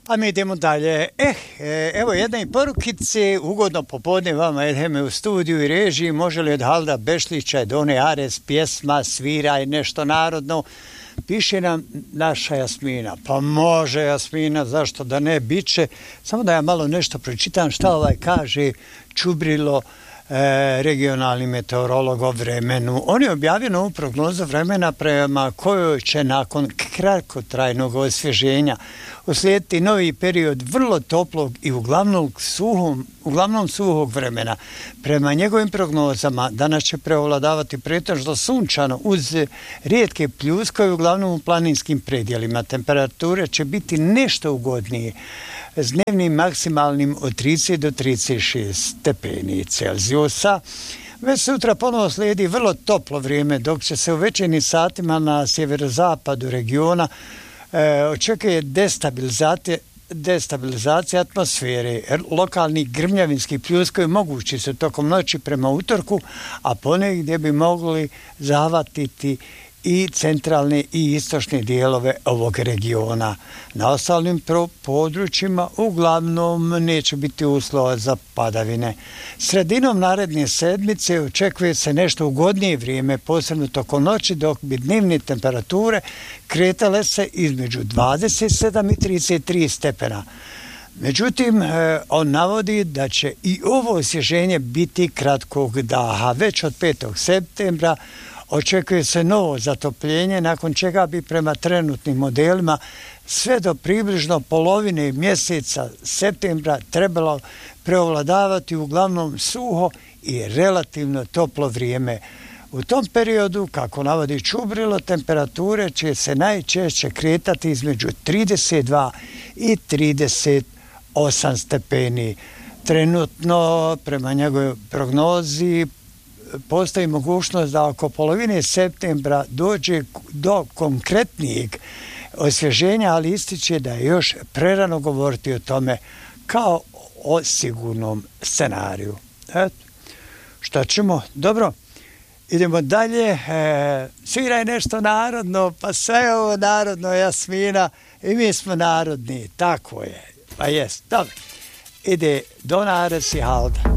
A mi idemo dalje. Evo jedna i porukice, ugodno popodne vama Edheme u studiju i režiji, može li od Halda Bešlića do one Ares pjesma, sviraj nešto narodno. Piše nam naša Jasmina. Pa može Jasmina, zašto da ne, bit će. Samo da ja malo nešto pročitam šta kaže Čubrilo, regionalni meteorolog o vremenu. On je objavio novu prognozu vremena prema kojoj će nakon kratkotrajnog osvježenja uslijediti novi period vrlo toplog i uglavnom suhog vremena. Prema njegovim prognozama danas će preovladavati pretežno sunčano uz rijetke pljuskove uglavnom u planinskim predjelima. Temperature će biti nešto ugodnije s dnevnim maksimalnim od 30 do 36 stepeni Celzijusa. Već sutra ponovo slijedi vrlo toplo vrijeme, dok će se u večernjim satima na sjeverozapadu regiona očekuje destabilizacija atmosfere. Lokalni grmljavinski pljuskovi mogući su tokom noći prema utorku, a ponegdje bi mogli zahvatiti i centralne i istočne dijelove ovog regiona. Na ostalim područjima uglavnom neće biti uslova za padavine. Sredinom naredne sedmice očekuje se nešto ugodnije vrijeme, posebno tokom noći, dok bi dnevne temperature kretale se između 27 i 33 stepena. Međutim, on navodi da će i ovo osvježenje biti kratkog daha. Već od 5. septembra očekuje se novo zatopljenje, nakon čega bi prema trenutnim modelima sve do približno polovine mjeseca septembra trebalo preovladavati uglavnom suho i relativno toplo vrijeme. U tom periodu, kako navodi Čubrilo, temperature će se najčešće kretati između 32 i 38 stepeni. Trenutno, prema njegovoj prognozi, postoji mogućnost da oko polovine septembra dođe do konkretnijeg osvježenja, ali ističe da je još prerano govoriti o tome kao o sigurnom scenariju. Eto, šta ćemo? Dobro, idemo dalje. Sviraj nešto narodno, pa sve ovo narodno, Jasmina, i mi smo narodni, tako je. Pa jest, dobro. Ide Dona Ares i Halda.